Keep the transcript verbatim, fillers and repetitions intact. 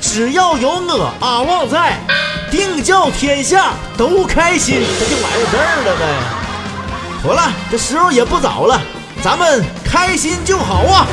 只要有我阿旺在，定叫天下都开心，这就完事儿了呗。妥了，这时候也不早了，咱们开心就好啊。